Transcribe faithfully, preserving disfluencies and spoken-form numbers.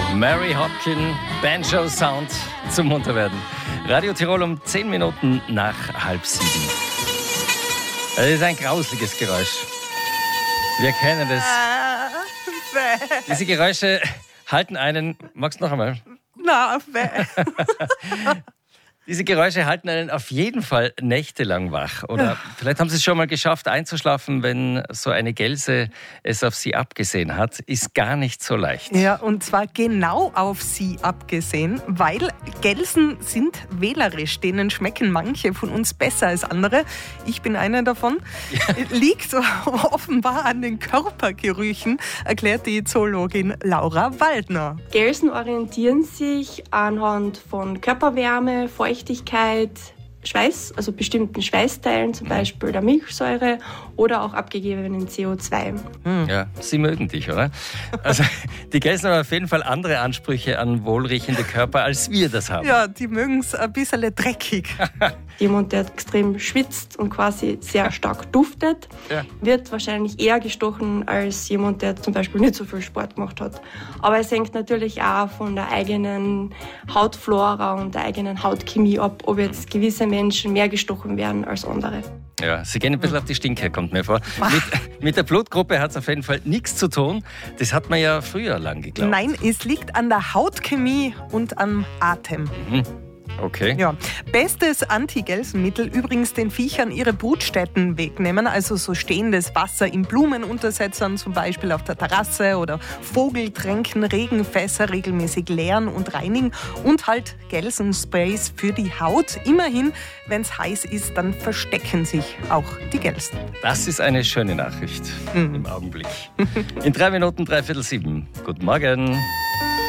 Mary Hopkin, Banjo Sound zum Munterwerden. Radio Tirol um zehn Minuten nach halb sieben. Das ist ein grausliches Geräusch. Wir kennen das. Diese Geräusche halten einen... Magst du noch einmal? Na, weh. Diese Geräusche halten einen auf jeden Fall nächtelang wach. Oder vielleicht haben Sie es schon mal geschafft, einzuschlafen, wenn so eine Gelse es auf Sie abgesehen hat. Ist gar nicht so leicht. Ja, und zwar genau auf Sie abgesehen, weil Gelsen sind wählerisch. Denen schmecken manche von uns besser als andere. Ich bin eine davon. Ja. Liegt offenbar an den Körpergerüchen, erklärt die Zoologin Laura Waldner. Gelsen orientieren sich anhand von Körperwärme, Feuchtigkeit, Schweiß, also bestimmten Schweißteilen, zum Beispiel der Milchsäure oder auch abgegebenen C O zwei. Ja, sie mögen dich, oder? Also die Gelsen haben auf jeden Fall andere Ansprüche an wohlriechende Körper, als wir das haben. Ja, die mögen es ein bisschen dreckig. Jemand, der extrem schwitzt und quasi sehr stark duftet, ja. wird wahrscheinlich eher gestochen als jemand, der zum Beispiel nicht so viel Sport gemacht hat. Aber es hängt natürlich auch von der eigenen Hautflora und der eigenen Hautchemie ab, ob jetzt gewisse Menschen mehr gestochen werden als andere. Ja, Sie gehen ein bisschen auf die Stinke, kommt mir vor. Mit, mit der Blutgruppe hat es auf jeden Fall nichts zu tun. Das hat man ja früher lang geglaubt. Nein, es liegt an der Hautchemie und am Atem. Mhm. Okay. Ja. Bestes Anti-Gelsenmittel übrigens den Viechern ihre Brutstätten wegnehmen, also so stehendes Wasser in Blumenuntersetzern, zum Beispiel auf der Terrasse, oder Vogeltränken, Regenfässer regelmäßig leeren und reinigen und halt Gelsensprays für die Haut. Immerhin, wenn es heiß ist, dann verstecken sich auch die Gelsen. Das ist eine schöne Nachricht mhm. im Augenblick. In drei Minuten, dreiviertel sieben. Guten Morgen.